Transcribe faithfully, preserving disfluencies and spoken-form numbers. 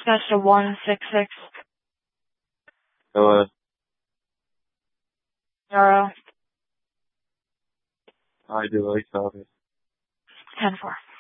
That's the one six six Hello. zero I do like talking. ten four.